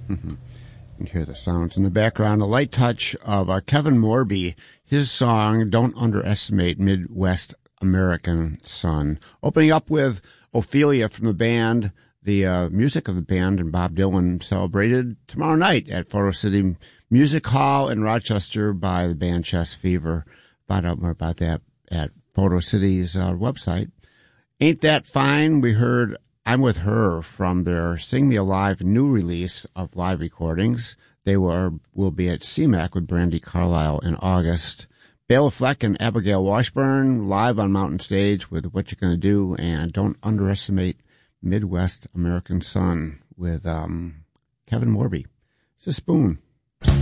You can hear the sounds in the background. A light touch of Kevin Morby, his song, Don't Underestimate Midwest American Sun. Opening up with Ophelia from the band, the music of the band, and Bob Dylan celebrated tomorrow night at Photo City Music Hall in Rochester by the band Chest Fever. Find out more about that at Photo City's website. Ain't That Fine? We heard I'm With Her from their Sing Me Alive new release of live recordings. They will be at CMAC with Brandy Carlisle in August. Bela Fleck and Abigail Washburn live on Mountain Stage with What You Gonna Do, and Don't Underestimate Midwest American Sun with Kevin Morby. It's a spoon.